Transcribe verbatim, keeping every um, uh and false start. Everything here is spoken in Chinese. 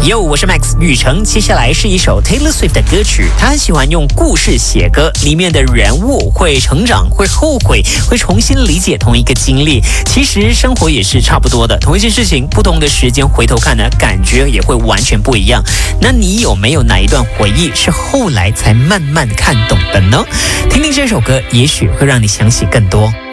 Yo， 我是 Max 雨成，接下来是一首 Taylor Swift 的歌曲。他很喜欢用故事写歌，里面的人物会成长，会后悔，会重新理解同一个经历。其实生活也是差不多的，同一件事情，不同的时间回头看呢，感觉也会完全不一样。那你有没有哪一段回忆是后来才慢慢看懂的呢？听听这首歌，也许会让你想起更多。